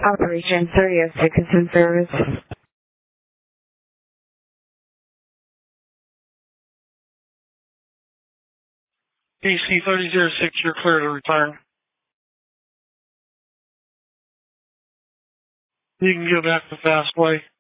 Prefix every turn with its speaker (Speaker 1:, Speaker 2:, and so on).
Speaker 1: Operation 306 is in service.
Speaker 2: PC 3006, you're clear to return. You can go back to Fastway.